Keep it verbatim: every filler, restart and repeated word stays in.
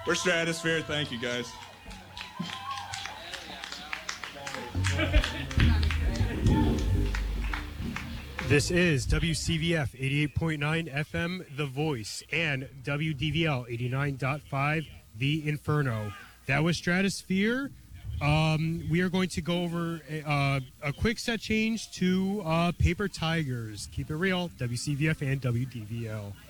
We're Stratosphere. Thank you, guys. This is W C V F eighty-eight point nine F M, The Voice, and W D V L eighty-nine point five, The Inferno. That was Stratosphere. Um, we are going to go over a, uh, a quick set change to uh, Paper Tigers. Keep it real, W C V F and W D V L.